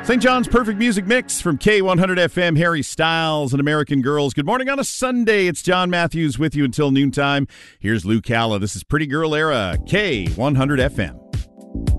St. John's Perfect Music Mix from K100 FM, Harry Styles and American Girls. Good morning on a Sunday. It's John Matthews with you until noontime. Here's Lou Calla. This is Pretty Girl Era, K100 FM.